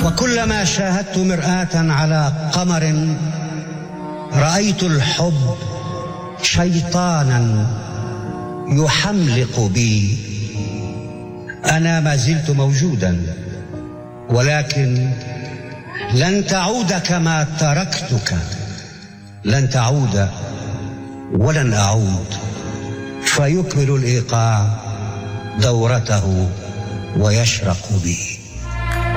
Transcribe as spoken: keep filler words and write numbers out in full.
وكلما شاهدت مرآة على قمر رأيت الحب شيطانا يحملق بي. أنا ما زلت موجودا، ولكن لن تعود كما تركتك، لن تعود ولن أعود. فيكمل الإيقاع دورته ويشرق بي.